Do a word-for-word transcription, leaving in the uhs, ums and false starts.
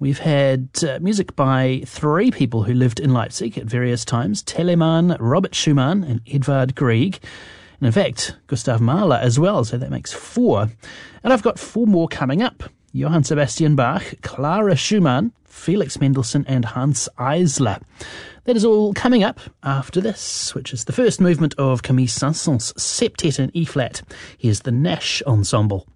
we've had uh, music by three people who lived in Leipzig at various times: Telemann, Robert Schumann and Edvard Grieg. And in fact, Gustav Mahler as well, so that makes four. And I've got four more coming up: Johann Sebastian Bach, Clara Schumann, Felix Mendelssohn and Hans Eisler. That is all coming up after this, which is the first movement of Camille Saint-Saëns' Septet in E-flat. Here's the Nash Ensemble.